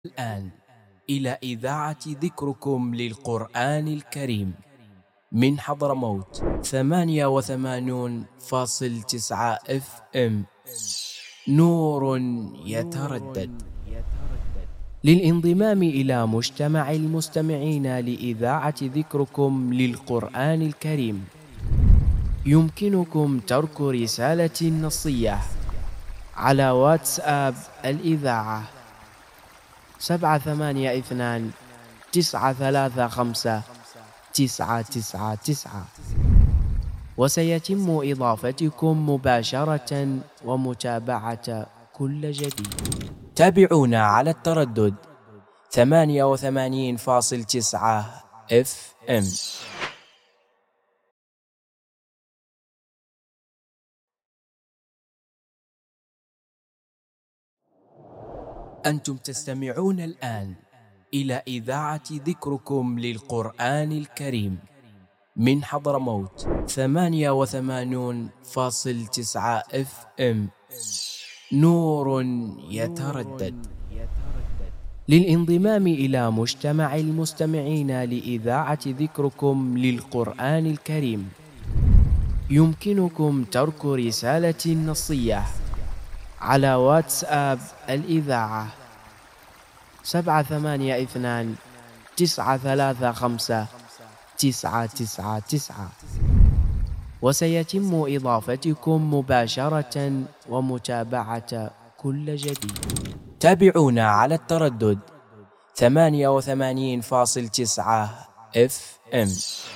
الآن إلى إذاعة ذكركم للقرآن الكريم من حضرموت 88.9 FM. نور يتردد. للانضمام إلى مجتمع المستمعين لإذاعة ذكركم للقرآن الكريم يمكنكم ترك رسالة نصية على واتساب الإذاعة 782-935-999، وسيتم إضافتكم مباشرة ومتابعة كل جديد. تابعونا على التردد 88.9 FM. أنتم تستمعون الآن إلى إذاعة ذكركم للقرآن الكريم من حضرموت 88.9 FM. نور يتردد. للانضمام إلى مجتمع المستمعين لإذاعة ذكركم للقرآن الكريم يمكنكم ترك رسالة نصية على واتساب الإذاعة 782-935-999، وسيتم إضافتكم مباشرة ومتابعة كل جديد. تابعونا على التردد 88.9 FM.